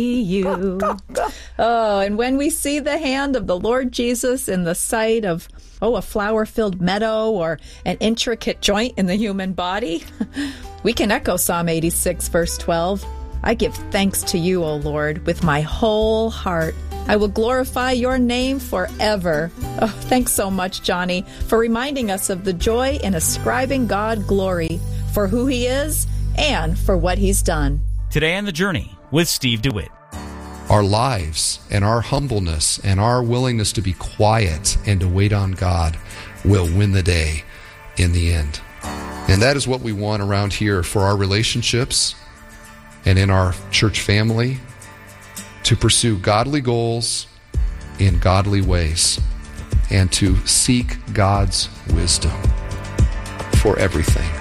you. Oh, and when we see the hand of the Lord Jesus in the sight of, a flower-filled meadow or an intricate joint in the human body, we can echo Psalm 86, verse 12. I give thanks to you, O Lord, with my whole heart. I will glorify your name forever. Oh, thanks so much, Johnny, for reminding us of the joy in ascribing God glory for who he is and for what he's done. Today on The Journey with Steve DeWitt. Our lives and our humbleness and our willingness to be quiet and to wait on God will win the day in the end. And that is what we want around here for our relationships and in our church family, to pursue godly goals in godly ways and to seek God's wisdom for everything.